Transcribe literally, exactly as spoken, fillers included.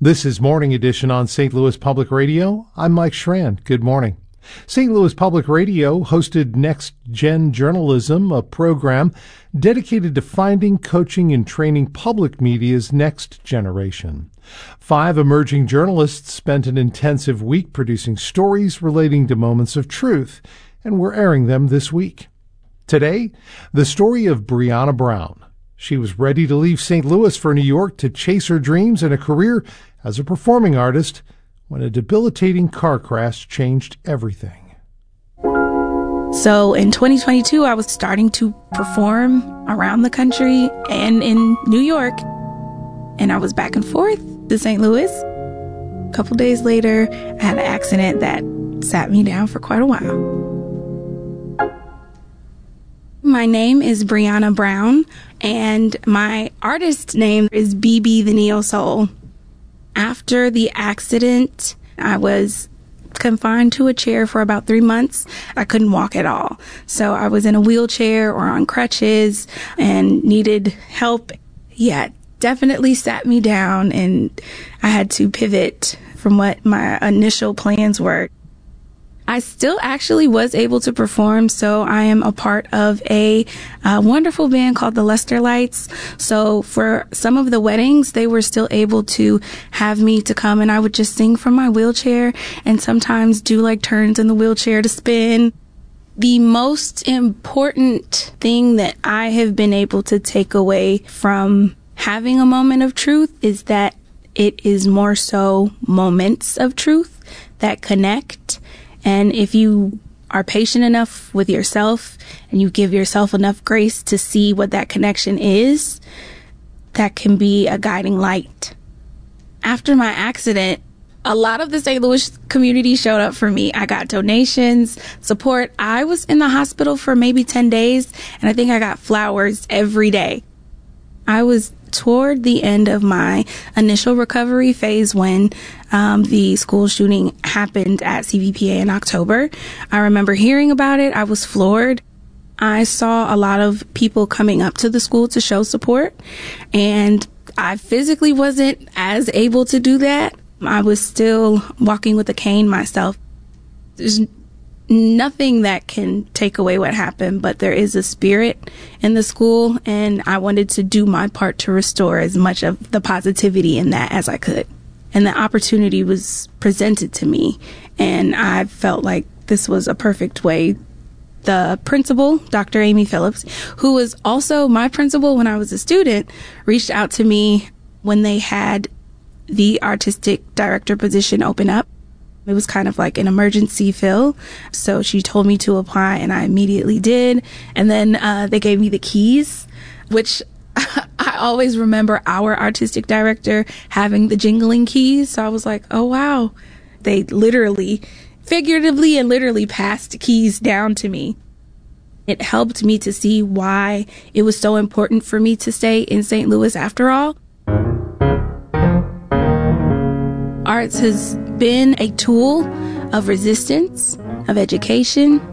This is Morning Edition on Saint Louis Public Radio. I'm Mike Schran. Good morning. Saint Louis Public Radio hosted Next Gen Journalism, a program dedicated to finding, coaching, and training public media's next generation. Five emerging journalists spent an intensive week producing stories relating to moments of truth, and we're airing them this week. Today, the story of Brianna Brown. She was ready to leave Saint Louis for New York to chase her dreams and a career as a performing artist when a debilitating car crash changed everything. So in twenty twenty-two, I was starting to perform around the country and in New York. And I was back and forth to Saint Louis. A couple days later, I had an accident that sat me down for quite a while. My name is Brianna Brown, and my artist name is B B the Neo Soul. After the accident, I was confined to a chair for about three months. I couldn't walk at all. So I was in a wheelchair or on crutches and needed help. Yeah, definitely sat me down, and I had to pivot from what my initial plans were. I still actually was able to perform, so I am a part of a uh, wonderful band called the Lester Lights. So for some of the weddings, they were still able to have me to come, and I would just sing from my wheelchair and sometimes do like turns in the wheelchair to spin. The most important thing that I have been able to take away from having a moment of truth is that it is more so moments of truth that connect. And if you are patient enough with yourself and you give yourself enough grace to see what that connection is, that can be a guiding light. After my accident, a lot of the Saint Louis community showed up for me. I got donations, support. I was in the hospital for maybe ten days, and I think I got flowers every day. I was toward the end of my initial recovery phase when um, the school shooting happened at C V P A in October. I remember hearing about it. I was floored. I saw a lot of people coming up to the school to show support, and I physically wasn't as able to do that. I was still walking with a cane myself. There's nothing that can take away what happened, but there is a spirit in the school, and I wanted to do my part to restore as much of the positivity in that as I could. And the opportunity was presented to me, and I felt like this was a perfect way. The principal, Doctor Amy Phillips, who was also my principal when I was a student, reached out to me when they had the artistic director position open up. It was kind of like an emergency fill. So she told me to apply, and I immediately did. And then uh, they gave me the keys, which I always remember our artistic director having the jingling keys. So I was like, oh, wow. They literally, figuratively and literally passed keys down to me. It helped me to see why it was so important for me to stay in Saint Louis after all. Arts has been a tool of resistance, of education,